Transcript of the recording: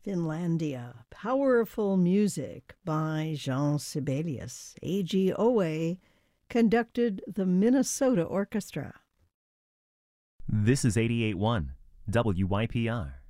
Finlandia, powerful music by Jean Sibelius. AGOA conducted the Minnesota Orchestra. This is 88.1 WYPR.